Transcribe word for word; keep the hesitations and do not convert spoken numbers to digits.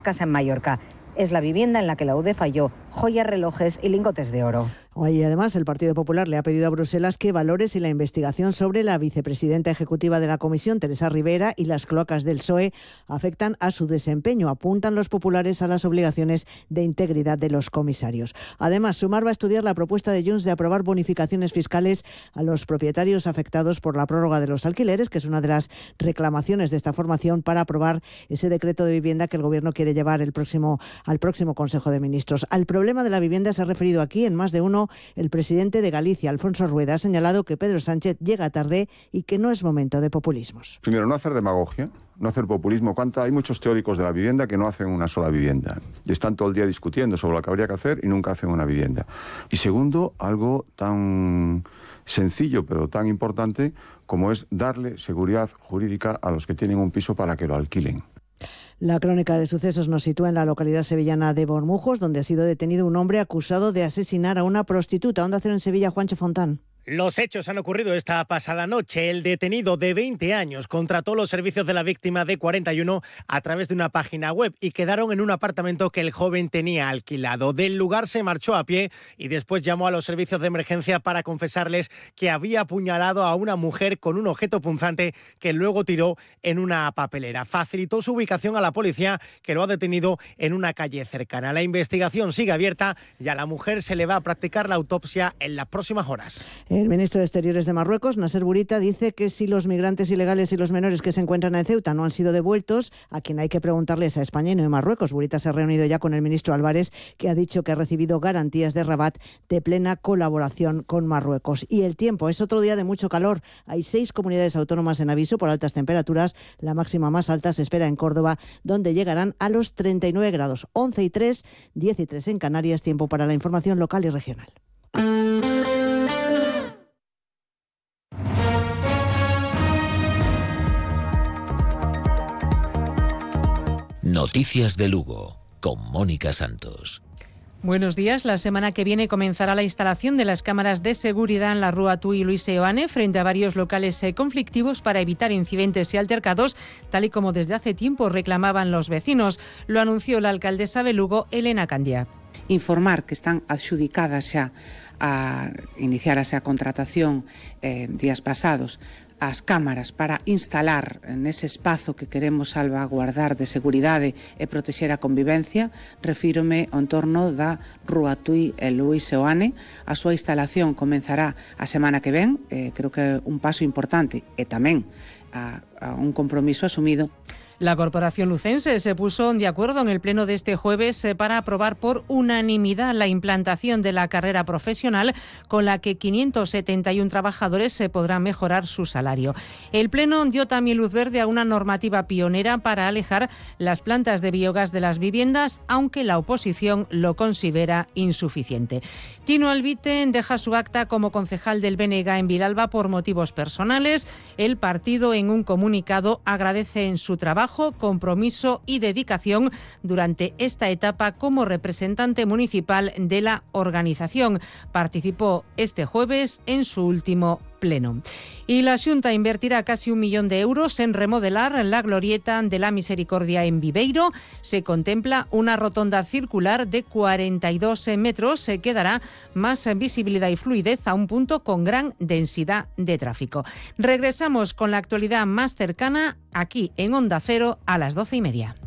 casa en Mallorca. Es la vivienda en la que la U D E falló joyas, relojes y lingotes de oro. Y además el Partido Popular le ha pedido a Bruselas que valore si la investigación sobre la vicepresidenta ejecutiva de la Comisión, Teresa Rivera, y las cloacas del P S O E afectan a su desempeño. Apuntan los populares a las obligaciones de integridad de los comisarios. Además, Sumar va a estudiar la propuesta de Junts de aprobar bonificaciones fiscales a los propietarios afectados por la prórroga de los alquileres, que es una de las reclamaciones de esta formación para aprobar ese decreto de vivienda que el Gobierno quiere llevar el próximo, al próximo Consejo de Ministros. Al problema de la vivienda se ha referido aquí en más de uno el presidente de Galicia, Alfonso Rueda. Ha señalado que Pedro Sánchez llega tarde y que no es momento de populismos. Primero, no hacer demagogia, no hacer populismo. ¿Cuánto? Hay muchos teóricos de la vivienda que no hacen una sola vivienda y están todo el día discutiendo sobre lo que habría que hacer y nunca hacen una vivienda. Y segundo, algo tan sencillo pero tan importante como es darle seguridad jurídica a los que tienen un piso para que lo alquilen. La crónica de sucesos nos sitúa en la localidad sevillana de Bormujos, donde ha sido detenido un hombre acusado de asesinar a una prostituta. Onda Cero en Sevilla, Juancho Fontán. Los hechos han ocurrido esta pasada noche. El detenido de veinte años contrató los servicios de la víctima de cuarenta y uno a través de una página web y quedaron en un apartamento que el joven tenía alquilado. Del lugar se marchó a pie y después llamó a los servicios de emergencia para confesarles que había apuñalado a una mujer con un objeto punzante que luego tiró en una papelera. Facilitó su ubicación a la policía, que lo ha detenido en una calle cercana. La investigación sigue abierta y a la mujer se le va a practicar la autopsia en las próximas horas. El ministro de Exteriores de Marruecos, Nasser Bourita, dice que si los migrantes ilegales y los menores que se encuentran en Ceuta no han sido devueltos, a quien hay que preguntarles a España y no a Marruecos. Bourita se ha reunido ya con el ministro Álvarez, que ha dicho que ha recibido garantías de Rabat de plena colaboración con Marruecos. Y el tiempo, es otro día de mucho calor. Hay seis comunidades autónomas en aviso por altas temperaturas. La máxima más alta se espera en Córdoba, donde llegarán a los treinta y nueve grados. once y tres, diez y tres en Canarias. Tiempo para la información local y regional. Noticias de Lugo, con Mónica Santos. Buenos días. La semana que viene comenzará la instalación de las cámaras de seguridad en la Rúa Tui y Luis Seoane frente a varios locales conflictivos para evitar incidentes y altercados, tal y como desde hace tiempo reclamaban los vecinos. Lo anunció la alcaldesa de Lugo, Elena Candia. Informar que están adxudicadas xa a iniciar a xa contratación eh, días pasados as cámaras para instalar nese espazo que queremos salvaguardar de seguridade e protexer a convivencia. Refírome ao entorno da Rúa Tui e Luis Seoane. A súa instalación comenzará a semana que ven, eh, creo que é un paso importante e tamén a, a un compromiso asumido. La Corporación Lucense se puso de acuerdo en el pleno de este jueves para aprobar por unanimidad la implantación de la carrera profesional con la que quinientos setenta y uno trabajadores se podrán mejorar su salario. El pleno dio también luz verde a una normativa pionera para alejar las plantas de biogás de las viviendas, aunque la oposición lo considera insuficiente. Tino Albite deja su acta como concejal del B N G en Vilalba por motivos personales. El partido, en un comunicado, agradece en su trabajo, compromiso y dedicación durante esta etapa como representante municipal de la organización. Participó este jueves en su último pleno. Y la Xunta invertirá casi un millón de euros en remodelar la glorieta de la Misericordia en Viveiro. Se contempla una rotonda circular de cuarenta y dos metros. Se quedará más visibilidad y fluidez a un punto con gran densidad de tráfico. Regresamos con la actualidad más cercana aquí en Onda Cero a las doce y media.